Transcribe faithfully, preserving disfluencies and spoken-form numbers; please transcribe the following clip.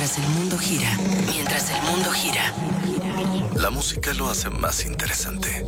Mientras el mundo gira, mientras el mundo gira. La música lo hace más interesante.